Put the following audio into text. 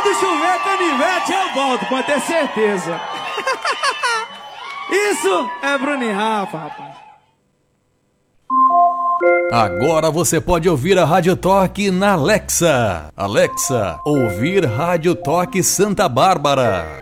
Quando chover canivete eu volto, pode ter certeza. Isso é Bruno e Rafa, rapaz. Agora você pode ouvir a Rádio Toque na Alexa. Alexa, ouvir Rádio Toque Santa Bárbara.